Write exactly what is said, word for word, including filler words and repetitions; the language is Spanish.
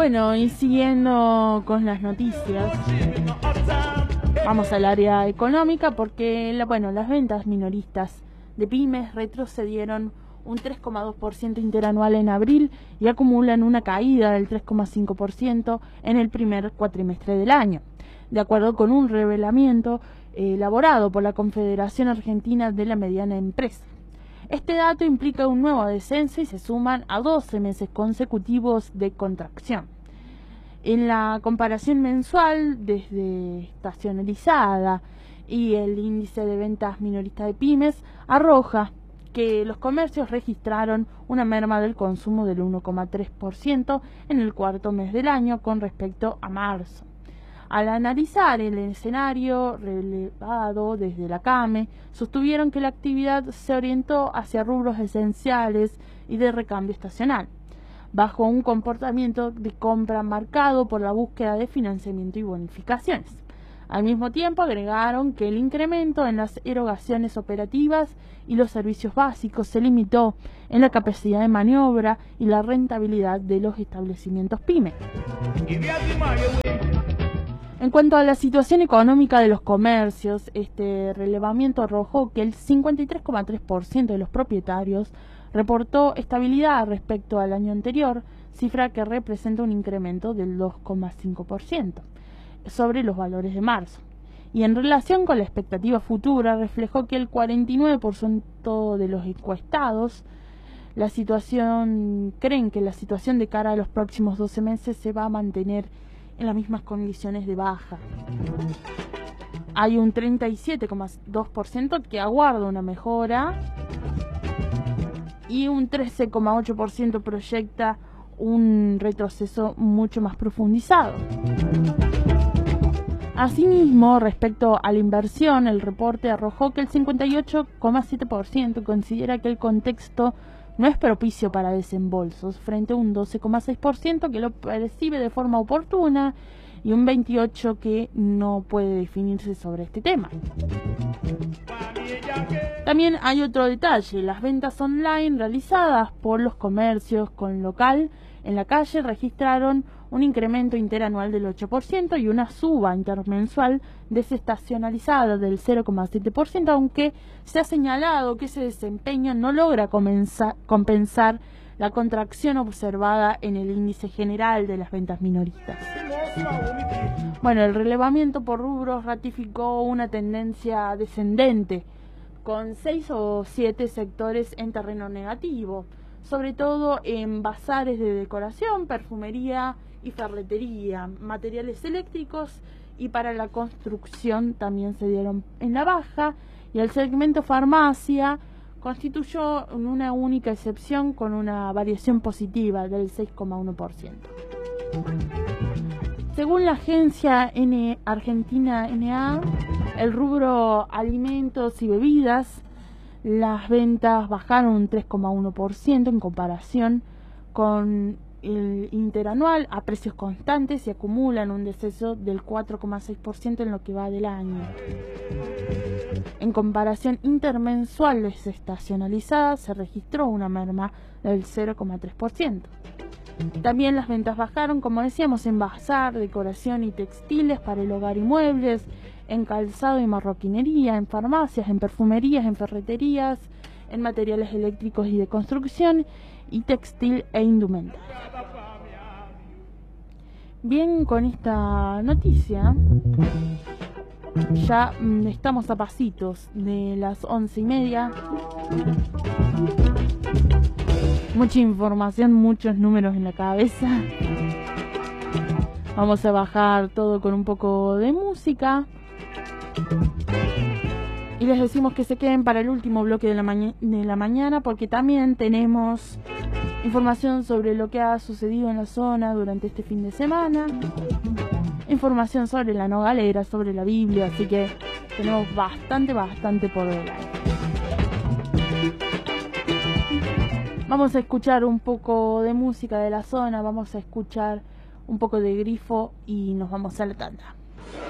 Bueno, y siguiendo con las noticias, vamos al área económica porque la, bueno, las ventas minoristas de pymes retrocedieron un tres coma dos por ciento interanual en abril y acumulan una caída del tres coma cinco por ciento en el primer cuatrimestre del año, de acuerdo con un revelamiento eh, elaborado por la Confederación Argentina de la Mediana Empresa. Este dato implica un nuevo descenso y se suman a doce meses consecutivos de contracción. En la comparación mensual desde estacionalizada y el índice de ventas minoristas de pymes arroja que los comercios registraron una merma del consumo del uno coma tres por ciento en el cuarto mes del año con respecto a marzo. Al analizar el escenario relevado desde la CAME, sostuvieron que la actividad se orientó hacia rubros esenciales y de recambio estacional, bajo un comportamiento de compra marcado por la búsqueda de financiamiento y bonificaciones. Al mismo tiempo agregaron que el incremento en las erogaciones operativas y los servicios básicos se limitó en la capacidad de maniobra y la rentabilidad de los establecimientos pyme. En cuanto a la situación económica de los comercios, este relevamiento arrojó que el cincuenta y tres coma tres por ciento de los propietarios reportó estabilidad respecto al año anterior, cifra que representa un incremento del dos coma cinco por ciento sobre los valores de marzo. Y en relación con la expectativa futura, reflejó que el cuarenta y nueve por ciento de los encuestados la situación creen que la situación de cara a los próximos doce meses se va a mantener en las mismas condiciones de baja. Hay un treinta y siete coma dos por ciento que aguarda una mejora y un trece coma ocho por ciento proyecta un retroceso mucho más profundizado. Asimismo, respecto a la inversión, el reporte arrojó que el cincuenta y ocho coma siete por ciento considera que el contexto no es propicio para desembolsos, frente a un doce coma seis por ciento que lo percibe de forma oportuna y un veintiocho por ciento que no puede definirse sobre este tema. También hay otro detalle: las ventas online realizadas por los comercios con local en la calle registraron un incremento interanual del ocho por ciento y una suba intermensual desestacionalizada del cero coma siete por ciento, aunque se ha señalado que ese desempeño no logra comenzar, compensar la contracción observada en el índice general de las ventas minoristas. Bueno, el relevamiento por rubros ratificó una tendencia descendente, con seis o siete sectores en terreno negativo, sobre todo en bazares de decoración, perfumería y ferretería, materiales eléctricos y para la construcción también se dieron en la baja, y el segmento farmacia constituyó una única excepción con una variación positiva del seis coma uno por ciento. Según la agencia N Argentina N A, el rubro alimentos y bebidas, las ventas bajaron un tres coma uno por ciento en comparación con el interanual a precios constantes y acumulan un descenso del cuatro coma seis por ciento en lo que va del año. En comparación intermensual desestacionalizada se registró una merma del cero coma tres por ciento. También las ventas bajaron, como decíamos, en bazar, decoración y textiles para el hogar y muebles, en calzado y marroquinería, en farmacias, en perfumerías, en ferreterías, en materiales eléctricos y de construcción y textil e indumentaria. Bien, con esta noticia ya mm, estamos a pasitos de las once y media. Mucha información, muchos números en la cabeza. Vamos a bajar todo con un poco de música. Y les decimos que se queden para el último bloque de la, maña de la mañana, porque también tenemos información sobre lo que ha sucedido en la zona durante este fin de semana. Información sobre la Nogalera, sobre la Biblia, así que tenemos bastante, bastante por delante. Vamos a escuchar un poco de música de la zona, vamos a escuchar un poco de Grifo y nos vamos a la tanda.